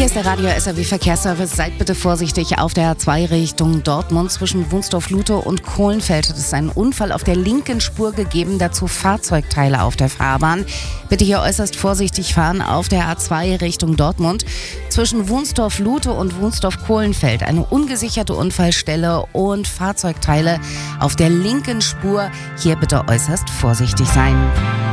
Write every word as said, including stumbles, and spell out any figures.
Hier ist der Radio S R W Verkehrsservice. Seid bitte vorsichtig auf der A zwei Richtung Dortmund zwischen Wunsdorf-Lute und Kohlenfeld. Es ist ein Unfall auf der linken Spur gegeben, dazu Fahrzeugteile auf der Fahrbahn. Bitte hier äußerst vorsichtig fahren auf der A zwei Richtung Dortmund zwischen Wunsdorf-Lute und Wunsdorf-Kohlenfeld. Eine ungesicherte Unfallstelle und Fahrzeugteile auf der linken Spur. Hier bitte äußerst vorsichtig sein.